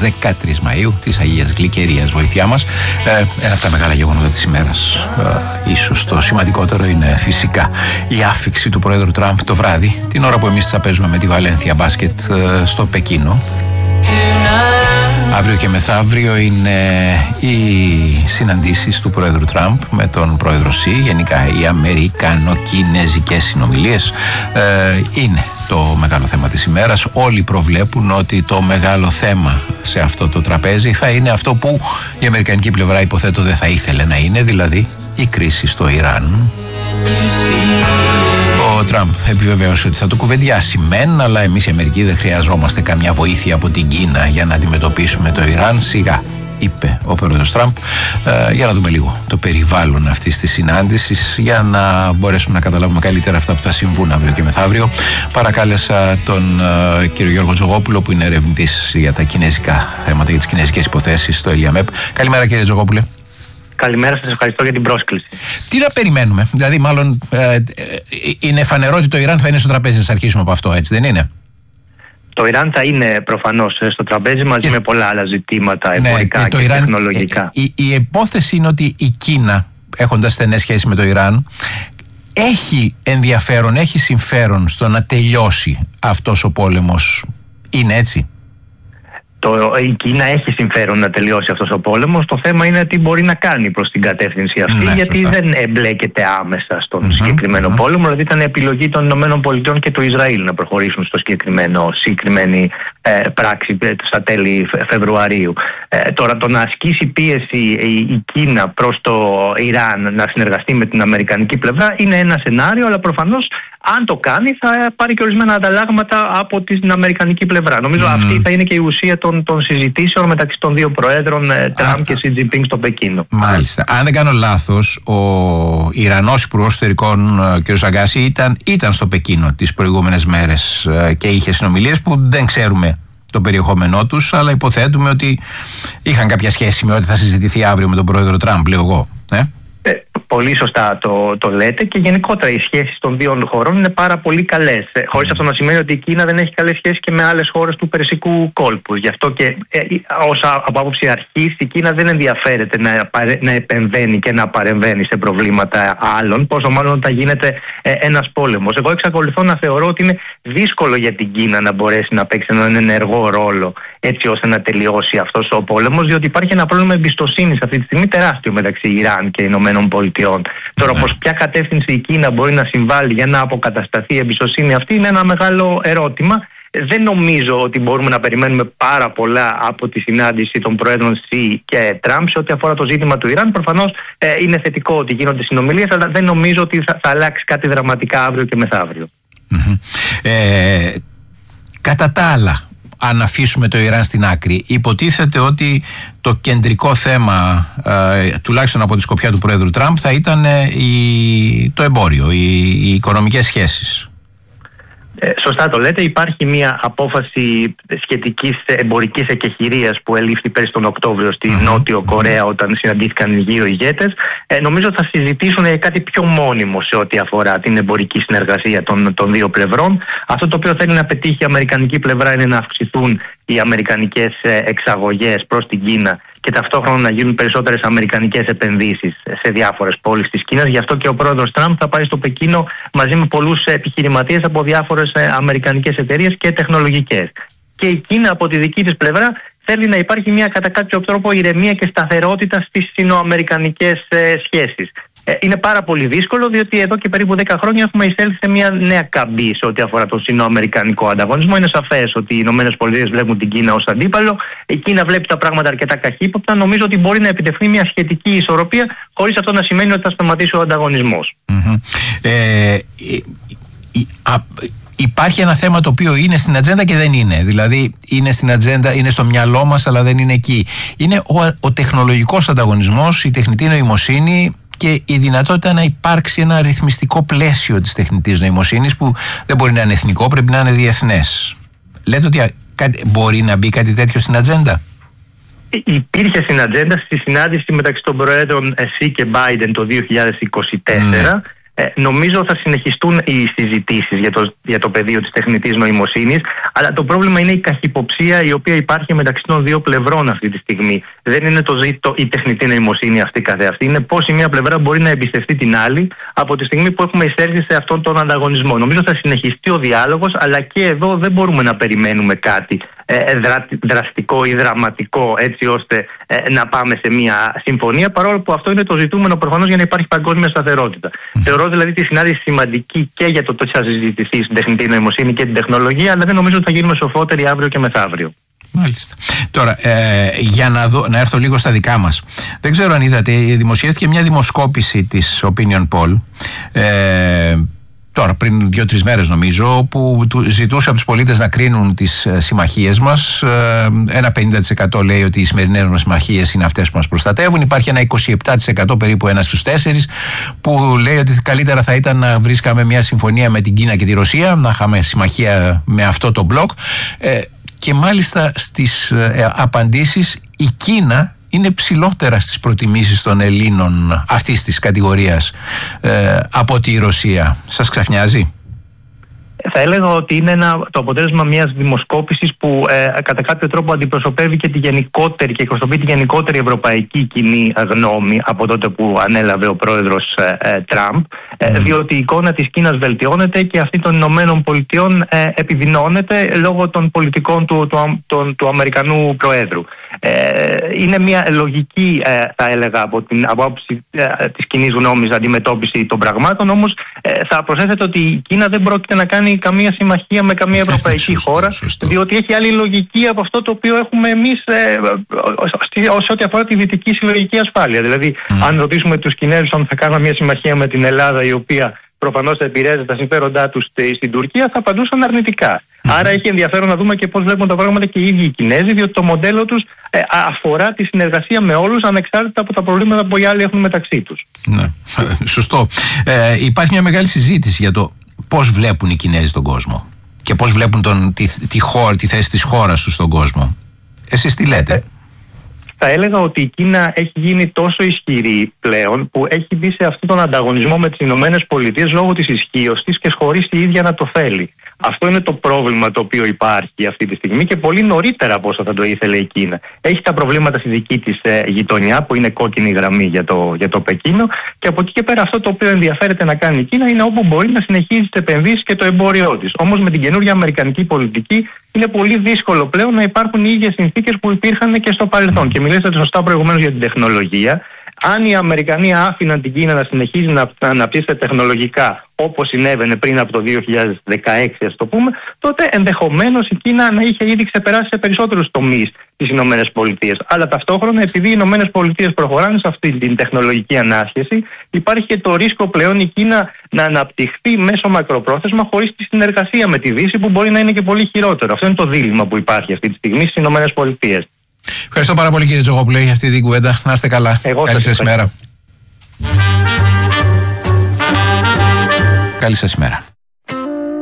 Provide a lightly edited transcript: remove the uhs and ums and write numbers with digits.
13 Μαΐου, της Αγίας Γλυκερίας, βοήθειά μας. Ένα από τα μεγάλα γεγονότα της ημέρας, ίσως το σημαντικότερο, είναι φυσικά η άφιξη του Πρόεδρου Τραμπ το βράδυ, την ώρα που εμείς θα παίζουμε με τη Βαλένθια μπάσκετ στο Πεκίνο. Αύριο και μεθαύριο είναι οι συναντήσεις του Πρόεδρου Τραμπ με τον Πρόεδρο Σι. Γενικά οι αμερικανο-κινέζικες συνομιλίες είναι το μεγάλο θέμα της ημέρας. Όλοι προβλέπουν ότι το μεγάλο θέμα σε αυτό το τραπέζι θα είναι αυτό που η αμερικανική πλευρά, υποθέτω, δεν θα ήθελε να είναι, δηλαδή η κρίση στο Ιράν. Ο Τραμπ επιβεβαίωσε ότι θα το κουβεντιάσει μεν, αλλά εμείς οι Αμερικοί δεν χρειαζόμαστε καμιά βοήθεια από την Κίνα για να αντιμετωπίσουμε το Ιράν. Σιγά, είπε ο πρόεδρος Τραμπ. Για να δούμε λίγο το περιβάλλον αυτής της συνάντησης, για να μπορέσουμε να καταλάβουμε καλύτερα αυτά που θα συμβούν αύριο και μεθαύριο. Παρακάλεσα τον κύριο Γιώργο Τζογόπουλο, που είναι ερευνητής για τα κινέζικα θέματα, για τις κινέζικες υποθέσεις στο ΕΛΙΑΜΕΠ. Καλημέρα, κύριε Τζογόπουλε. Καλημέρα, σας ευχαριστώ για την πρόσκληση. Τι να περιμένουμε, δηλαδή, μάλλον είναι φανερό ότι το Ιράν θα είναι στο τραπέζι, ας αρχίσουμε από αυτό, έτσι δεν είναι? Το Ιράν θα είναι προφανώς στο τραπέζι μαζί με πολλά άλλα ζητήματα εμπορικά και τεχνολογικά. Η υπόθεση είναι ότι η Κίνα, έχοντας στενές σχέσεις με το Ιράν, έχει ενδιαφέρον, έχει συμφέρον στο να τελειώσει αυτός ο πόλεμος. Είναι έτσι? Η Κίνα έχει συμφέρον να τελειώσει αυτός ο πόλεμος. Το θέμα είναι τι μπορεί να κάνει προς την κατεύθυνση αυτή, γιατί σωστά. δεν εμπλέκεται άμεσα στον συγκεκριμένο πόλεμο. Δηλαδή ήταν επιλογή των ΗΠΑ και του Ισραήλ να προχωρήσουν στο συγκεκριμένη πράξη στα τέλη Φεβρουαρίου. Τώρα, το να ασκήσει πίεση η Κίνα προς το Ιράν να συνεργαστεί με την αμερικανική πλευρά είναι ένα σενάριο, αλλά προφανώς αν το κάνει θα πάρει και ορισμένα ανταλλάγματα από την αμερικανική πλευρά. Νομίζω αυτή θα είναι και η ουσία των συζητήσεων μεταξύ των δύο προέδρων, Τραμπ και Σι Τζινπίνγκ, στο Πεκίνο. Μάλιστα. Αν δεν κάνω λάθος, ο Ιρανός Υπουργός Εσωτερικών, κ. Σαγκάση, ήταν στο Πεκίνο τις προηγούμενες μέρες και είχε συνομιλίες που δεν ξέρουμε το περιεχόμενό τους, αλλά υποθέτουμε ότι είχαν κάποια σχέση με ό,τι θα συζητηθεί αύριο με τον πρόεδρο Τραμπ, λέω εγώ. Πολύ σωστά το λέτε, και γενικότερα οι σχέσεις των δύο χωρών είναι πάρα πολύ καλές. Χωρίς αυτό να σημαίνει ότι η Κίνα δεν έχει καλές σχέσεις και με άλλες χώρες του Περσικού κόλπου. Γι' αυτό και από άποψη αρχής η Κίνα δεν ενδιαφέρεται να επεμβαίνει και να παρεμβαίνει σε προβλήματα άλλων, πόσο μάλλον όταν γίνεται ένας πόλεμος. Εγώ εξακολουθώ να θεωρώ ότι είναι δύσκολο για την Κίνα να μπορέσει να παίξει έναν ενεργό ρόλο έτσι ώστε να τελειώσει αυτός ο πόλεμος, διότι υπάρχει ένα πρόβλημα εμπιστοσύνης αυτή τη στιγμή τεράστιο μεταξύ Ιράν και Ηνωμένων Πολιτειών. Τώρα, προς ποια κατεύθυνση η Κίνα μπορεί να συμβάλλει για να αποκατασταθεί η εμπιστοσύνη αυτή είναι ένα μεγάλο ερώτημα. Δεν νομίζω ότι μπορούμε να περιμένουμε πάρα πολλά από τη συνάντηση των Προέδρων Σι και Τραμπ σε ό,τι αφορά το ζήτημα του Ιράν. Προφανώς είναι θετικό ότι γίνονται συνομιλίες, αλλά δεν νομίζω ότι θα αλλάξει κάτι δραματικά αύριο και μεθαύριο. Κατά τα άλλα, αν αφήσουμε το Ιράν στην άκρη, υποτίθεται ότι το κεντρικό θέμα, τουλάχιστον από τη σκοπιά του Πρόεδρου Τραμπ, θα ήταν το εμπόριο, οι οικονομικές σχέσεις. Σωστά το λέτε. Υπάρχει μια απόφαση σχετικής εμπορικής εκεχηρίας που ελήφθη πέρυσι τον Οκτώβριο στη Νότιο Κορέα όταν συναντήθηκαν οι γύρω ηγέτες. Νομίζω θα συζητήσουν για κάτι πιο μόνιμο σε ό,τι αφορά την εμπορική συνεργασία των δύο πλευρών. Αυτό το οποίο θέλει να πετύχει η αμερικανική πλευρά είναι να αυξηθούν οι αμερικανικές εξαγωγές προς την Κίνα και ταυτόχρονα να γίνουν περισσότερες αμερικανικές επενδύσεις σε διάφορες πόλεις της Κίνας. Γι' αυτό και ο πρόεδρος Τραμπ θα πάει στο Πεκίνο μαζί με πολλούς επιχειρηματίες από διάφορες αμερικανικές εταιρείες και τεχνολογικές. Και η Κίνα από τη δική της πλευρά θέλει να υπάρχει μια κατά κάποιο τρόπο ηρεμία και σταθερότητα στις σινοαμερικανικές σχέσεις. Είναι πάρα πολύ δύσκολο, διότι εδώ και περίπου 10 χρόνια έχουμε εισέλθει σε μια νέα καμπή σε ό,τι αφορά τον σινοαμερικανικό ανταγωνισμό. Είναι σαφές ότι οι ΗΠΑ βλέπουν την Κίνα ως αντίπαλο, η Κίνα βλέπει τα πράγματα αρκετά καχύποπτα. Νομίζω ότι μπορεί να επιτευχθεί μια σχετική ισορροπία, χωρίς αυτό να σημαίνει ότι θα σταματήσει ο ανταγωνισμός. Υπάρχει ένα θέμα το οποίο είναι στην ατζέντα και δεν είναι. Δηλαδή είναι στην ατζέντα, είναι στο μυαλό μας, αλλά δεν είναι εκεί. Είναι ο τεχνολογικός ανταγωνισμός, η τεχνητή νοημοσύνη και η δυνατότητα να υπάρξει ένα ρυθμιστικό πλαίσιο της τεχνητής νοημοσύνης που δεν μπορεί να είναι εθνικό, πρέπει να είναι διεθνές. Λέτε ότι μπορεί να μπει κάτι τέτοιο στην ατζέντα? Υπήρχε στην ατζέντα στη συνάντηση μεταξύ των Προέδρων Σι και Μπάιντεν το 2024. Νομίζω θα συνεχιστούν οι συζητήσεις για το πεδίο της τεχνητής νοημοσύνης, αλλά το πρόβλημα είναι η καχυποψία η οποία υπάρχει μεταξύ των δύο πλευρών αυτή τη στιγμή. Δεν είναι η τεχνητή νοημοσύνη αυτή καθεαυτή, είναι πώς η μία πλευρά μπορεί να εμπιστευτεί την άλλη από τη στιγμή που έχουμε εισέλθει σε αυτόν τον ανταγωνισμό. Νομίζω θα συνεχιστεί ο διάλογος, αλλά και εδώ δεν μπορούμε να περιμένουμε κάτι δραστικό ή δραματικό έτσι ώστε να πάμε σε μια συμφωνία, παρόλο που αυτό είναι το ζητούμενο προφανώς για να υπάρχει παγκόσμια σταθερότητα. Θεωρώ δηλαδή τη συνάντηση σημαντική και για το τι θα συζητηθεί στην τεχνητή νοημοσύνη και την τεχνολογία, αλλά δεν νομίζω ότι θα γίνουμε σοφότεροι αύριο και μεθαύριο. Μάλιστα. Τώρα, για να έρθω λίγο στα δικά μας. Δεν ξέρω αν είδατε, δημοσιεύτηκε μια δημοσκόπηση της Opinion Poll τώρα πριν 2-3 μέρες νομίζω, που ζητούσε από τους πολίτες να κρίνουν τις συμμαχίες μας. Ένα 50% λέει ότι οι σημερινές μας συμμαχίες είναι αυτές που μας προστατεύουν. Υπάρχει ένα 27% περίπου, 1 στους 4, που λέει ότι καλύτερα θα ήταν να βρίσκαμε μια συμφωνία με την Κίνα και τη Ρωσία, να είχαμε συμμαχία με αυτό το μπλοκ. Και μάλιστα στις απαντήσεις η Κίνα είναι ψηλότερα στις προτιμήσεις των Ελλήνων αυτής της κατηγορίας από τη Ρωσία. Σας ξαφνιάζει? Θα έλεγα ότι είναι το αποτέλεσμα μιας δημοσκόπησης που κατά κάποιο τρόπο αντιπροσωπεύει και τη γενικότερη και εκπροσωπεί τη γενικότερη ευρωπαϊκή κοινή γνώμη από τότε που ανέλαβε ο πρόεδρος Τραμπ, διότι η εικόνα της Κίνας βελτιώνεται και αυτή των Ηνωμένων Πολιτειών επιδεινώνεται λόγω των πολιτικών του Αμερικανού Προέδρου. Είναι μια λογική, θα έλεγα, από την άποψη της κοινής γνώμης αντιμετώπιση των πραγμάτων, όμως θα προσέθετε ότι η Κίνα δεν πρόκειται να κάνει καμία συμμαχία με καμία ευρωπαϊκή χώρα, διότι έχει άλλη λογική από αυτό το οποίο έχουμε εμείς σε ό,τι αφορά τη δυτική συλλογική ασφάλεια. Δηλαδή, αν ρωτήσουμε τους Κινέζους αν θα κάνουν μια συμμαχία με την Ελλάδα, η οποία προφανώς θα επηρεάζει τα συμφέροντά τους στην Τουρκία, θα απαντούσαν αρνητικά. Άρα έχει ενδιαφέρον να δούμε και πώς βλέπουν τα πράγματα και οι ίδιοι οι Κινέζοι, διότι το μοντέλο τους αφορά τη συνεργασία με όλους, ανεξάρτητα από τα προβλήματα που οι άλλοι έχουν μεταξύ τους. Ναι, σωστό. Υπάρχει μια μεγάλη συζήτηση για το πώς βλέπουν οι Κινέζοι τον κόσμο και πώς βλέπουν τη θέση της χώρας τους στον κόσμο. Εσείς τι λέτε? Θα έλεγα ότι η Κίνα έχει γίνει τόσο ισχυρή πλέον που έχει μπει σε αυτόν τον ανταγωνισμό με τις Ηνωμένες Πολιτείες λόγω της ισχύως της και χωρίς η ίδια να το θέλει. Αυτό είναι το πρόβλημα το οποίο υπάρχει αυτή τη στιγμή και πολύ νωρίτερα από όσο θα το ήθελε η Κίνα. Έχει τα προβλήματα στη δική της γειτονιά που είναι κόκκινη γραμμή για το Πεκίνο, και από εκεί και πέρα αυτό το οποίο ενδιαφέρεται να κάνει η Κίνα είναι όπου μπορεί να συνεχίζει τις επενδύσεις και το εμπόριό της. Όμως με την καινούργια αμερικανική πολιτική είναι πολύ δύσκολο πλέον να υπάρχουν οι ίδιες συνθήκες που υπήρχαν και στο παρελθόν. Και μιλήσατε σωστά προηγουμένως για την τεχνολογία. Αν οι Αμερικανοί άφηναν την Κίνα να συνεχίζει να αναπτύσσεται τεχνολογικά όπως συνέβαινε πριν από το 2016, ας το πούμε, τότε ενδεχομένως η Κίνα να είχε ήδη ξεπεράσει σε περισσότερους τομείς τις Ηνωμένες Πολιτείες. Αλλά ταυτόχρονα, επειδή οι Ηνωμένες Πολιτείες προχωράνε σε αυτή την τεχνολογική ανάσχεση, υπάρχει και το ρίσκο πλέον η Κίνα να αναπτυχθεί μέσω μακροπρόθεσμα χωρίς τη συνεργασία με τη Δύση, που μπορεί να είναι και πολύ χειρότερο. Αυτό είναι το δίλημμα που υπάρχει αυτή τη στιγμή στις Ηνωμένες Πολιτείες. Ευχαριστώ πάρα πολύ, κύριε Τζογόπουλο, για αυτή την κουβέντα. Να είστε καλά. Καλή σας ημέρα. Καλή σας ημέρα.